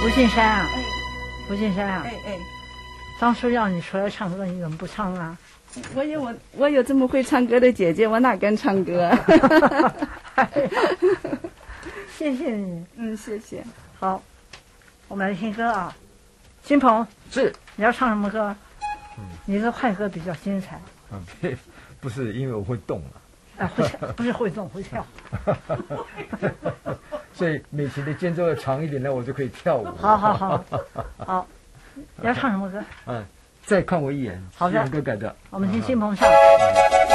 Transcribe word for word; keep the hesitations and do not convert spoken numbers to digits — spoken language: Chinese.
吴信山啊， 哎， 吴信山啊， 哎哎， 当初让你出来唱歌，你怎么不唱啊？ 我有我我有这么会唱歌的姐姐，我哪敢唱歌？ 谢谢你， 嗯，谢谢。 好，我们来听歌啊。金鹏， 是， 你要唱什么歌？ 嗯， 你的快歌比较精彩。 啊，不是因为我会动啊。 啊，会跳，不是会动，会跳。 所以美琴的间奏要长一点，那我就可以跳舞。 好好好，好，你要唱什么歌？ 嗯，再看我一眼， 好的， 歌改的。 我们听金鹏唱。